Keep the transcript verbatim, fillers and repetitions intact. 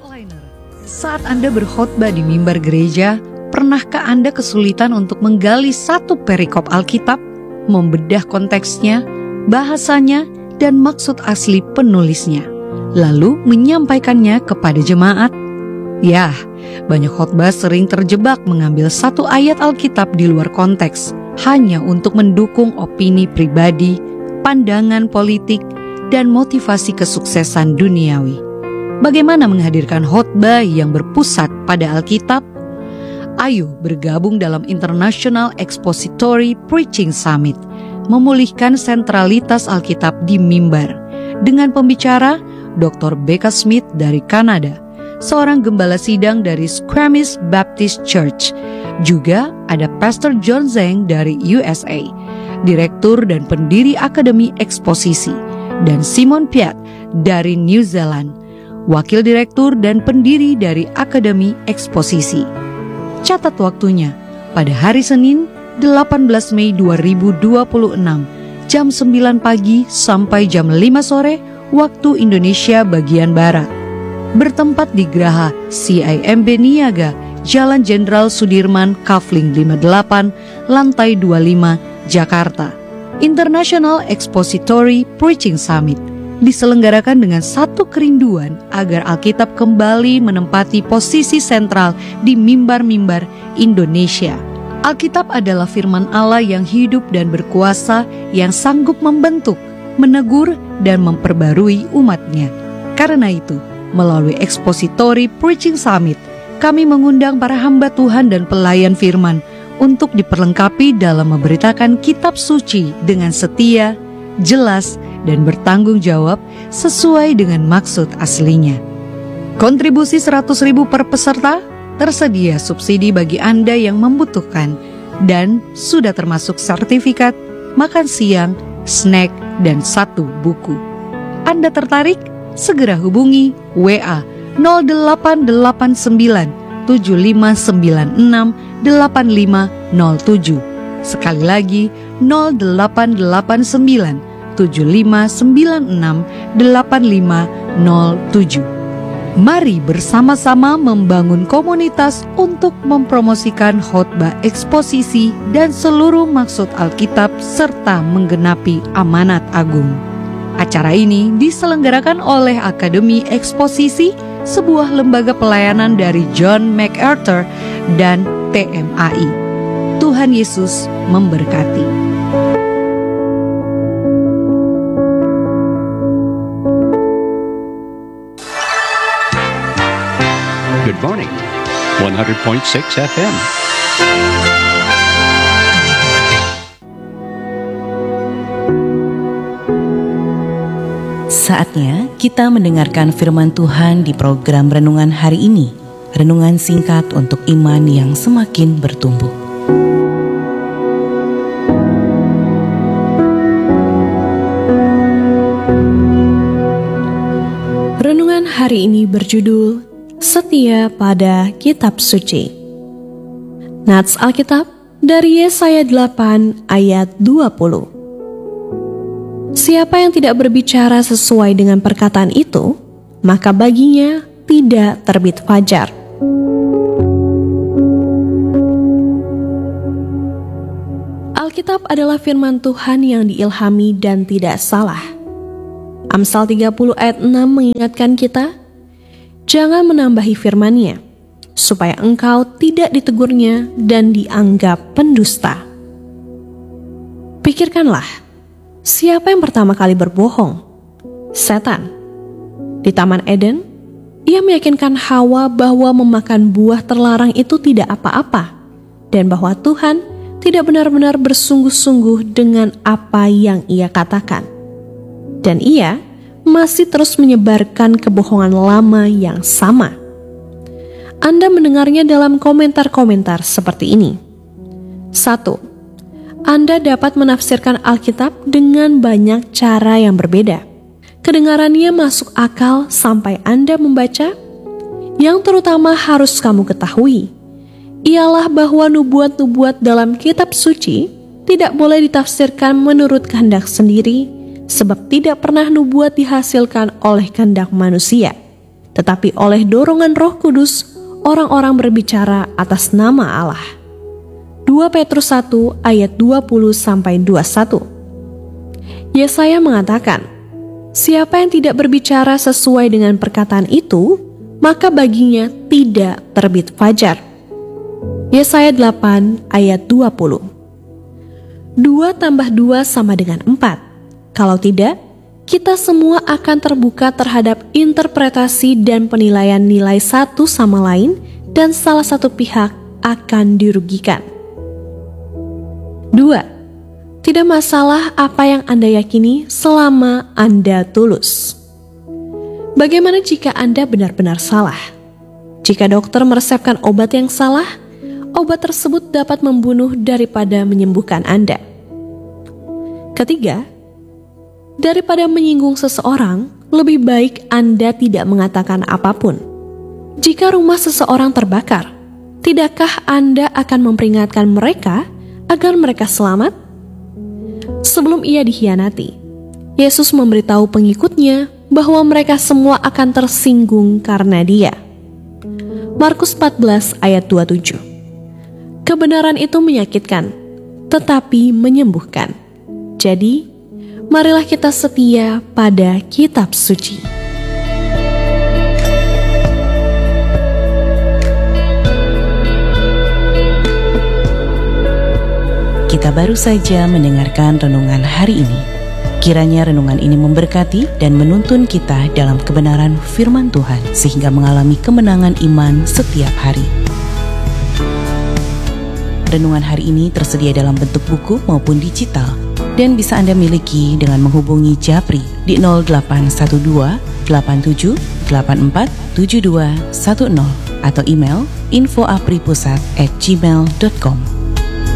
Frontliner. Saat Anda berkhotbah di mimbar gereja, pernahkah Anda kesulitan untuk menggali satu perikop Alkitab, membedah konteksnya, bahasanya, dan maksud asli penulisnya, lalu menyampaikannya kepada jemaat? Yah, banyak khotbah sering terjebak mengambil satu ayat Alkitab di luar konteks, hanya untuk mendukung opini pribadi, pandangan politik, dan motivasi kesuksesan duniawi. Bagaimana menghadirkan khotbah yang berpusat pada Alkitab? Ayo bergabung dalam International Expository Preaching Summit, memulihkan sentralitas Alkitab di mimbar, dengan pembicara doktor Becca Smith dari Kanada, seorang gembala sidang dari Squamish Baptist Church. Juga ada Pastor John Zhang dari U S A, Direktur dan pendiri Akademi Eksposisi, dan Simon Piat dari New Zealand, Wakil Direktur dan pendiri dari Akademi Eksposisi. Catat waktunya pada hari Senin delapan belas Mei dua ribu dua puluh enam jam sembilan pagi sampai jam lima sore waktu Indonesia bagian Barat. Bertempat di Graha C I M B Niaga, Jalan Jenderal Sudirman, Kafling lima puluh delapan, lantai dua puluh lima, Jakarta. International Expository Preaching Summit diselenggarakan dengan satu kerinduan agar Alkitab kembali menempati posisi sentral di mimbar-mimbar Indonesia. Alkitab adalah firman Allah yang hidup dan berkuasa, yang sanggup membentuk, menegur, dan memperbarui umatnya. Karena itu, melalui Expository Preaching Summit, kami mengundang para hamba Tuhan dan pelayan firman untuk diperlengkapi dalam memberitakan kitab suci dengan setia, jelas, dan bertanggung jawab sesuai dengan maksud aslinya. Kontribusi seratus ribu per peserta, tersedia subsidi bagi Anda yang membutuhkan, dan sudah termasuk sertifikat, makan siang, snack, dan satu buku. Anda tertarik? Segera hubungi W A nol delapan delapan sembilan tujuh lima sembilan enam delapan lima nol tujuh. Sekali lagi nol delapan delapan sembilan tujuh lima sembilan enam delapan lima nol tujuh. Mari bersama-sama membangun komunitas untuk mempromosikan khotbah eksposisi dan seluruh maksud Alkitab serta menggenapi amanat agung. Acara ini diselenggarakan oleh Akademi Eksposisi, sebuah lembaga pelayanan dari John MacArthur dan T M A I. Tuhan Yesus memberkati. Good morning, one hundred point six F M. Saatnya kita mendengarkan firman Tuhan di program Renungan hari ini. Renungan singkat untuk iman yang semakin bertumbuh. Renungan hari ini berjudul Setia pada Kitab Suci. Nats Alkitab dari Yesaya delapan ayat dua puluh. Siapa yang tidak berbicara sesuai dengan perkataan itu, maka baginya tidak terbit fajar. Alkitab adalah firman Tuhan yang diilhami dan tidak salah. Amsal tiga puluh ayat enam mengingatkan kita, jangan menambahi firman-Nya, supaya engkau tidak ditegurnya dan dianggap pendusta. Pikirkanlah, siapa yang pertama kali berbohong? Setan. Di Taman Eden, ia meyakinkan Hawa bahwa memakan buah terlarang itu tidak apa-apa, dan bahwa Tuhan tidak benar-benar bersungguh-sungguh dengan apa yang ia katakan. Dan ia masih terus menyebarkan kebohongan lama yang sama. Anda mendengarnya dalam komentar-komentar seperti ini. Satu. Anda dapat menafsirkan Alkitab dengan banyak cara yang berbeda. Kedengarannya masuk akal sampai Anda membaca. Yang terutama harus kamu ketahui, ialah bahwa nubuat-nubuat dalam kitab suci tidak boleh ditafsirkan menurut kehendak sendiri, sebab tidak pernah nubuat dihasilkan oleh kehendak manusia, tetapi oleh dorongan Roh Kudus, orang-orang berbicara atas nama Allah. dua Petrus satu ayat dua puluh sampai dua puluh satu. Yesaya mengatakan, siapa yang tidak berbicara sesuai dengan perkataan itu, maka baginya tidak terbit fajar. Yesaya delapan ayat dua puluh. Dua tambah dua sama dengan empat. Kalau tidak, kita semua akan terbuka terhadap interpretasi dan penilaian nilai satu sama lain, dan salah satu pihak akan dirugikan. Dua, tidak masalah apa yang Anda yakini selama Anda tulus. Bagaimana jika Anda benar-benar salah? Jika dokter meresepkan obat yang salah, obat tersebut dapat membunuh daripada menyembuhkan Anda. Ketiga, daripada menyinggung seseorang, lebih baik Anda tidak mengatakan apapun. Jika rumah seseorang terbakar, tidakkah Anda akan memperingatkan mereka agar mereka selamat? Sebelum ia dikhianati, Yesus memberitahu pengikutnya bahwa mereka semua akan tersinggung karena dia. Markus empat belas ayat dua puluh tujuh. Kebenaran itu menyakitkan, tetapi menyembuhkan. Jadi, marilah kita setia pada kitab suci. Kita baru saja mendengarkan renungan hari ini. Kiranya renungan ini memberkati dan menuntun kita dalam kebenaran firman Tuhan, sehingga mengalami kemenangan iman setiap hari. Renungan hari ini tersedia dalam bentuk buku maupun digital, dan bisa Anda miliki dengan menghubungi Japri di nol delapan satu dua delapan tujuh delapan empat tujuh dua satu nol atau email info apripusat at gmail dot com.